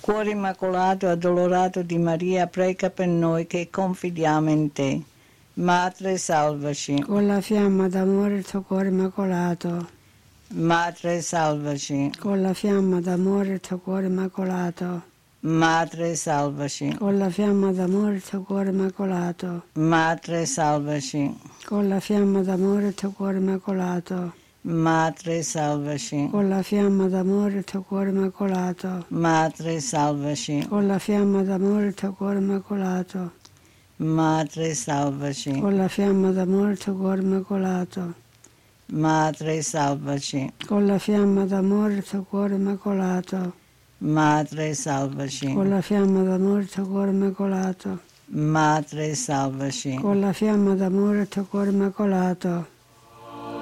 Cuore immacolato e addolorato di Maria, prega per noi che confidiamo in te. Madre, salvaci. Con la fiamma d'amore il tuo cuore immacolato. Madre, salvaci. Con la fiamma d'amore il tuo cuore immacolato. Madre, salvaci. Con la fiamma d'amore il tuo cuore immacolato. Madre, salvaci. Con la fiamma d'amore il tuo cuore immacolato. Madre, salvaci. Con la fiamma d'amore il tuo cuore immacolato. Madre, salvaci. Con la fiamma d'amore il tuo cuore immacolato. Madre, salvaci. Con la fiamma d'amore il tuo cuore immacolato. Madre, salvaci. Con la fiamma d'amore il tuo cuore immacolato. Madre, salvaci. Con la fiamma d'amore il tuo cuore immacolato. Madre, salvaci. Con la fiamma d'amore il tuo cuore immacolato.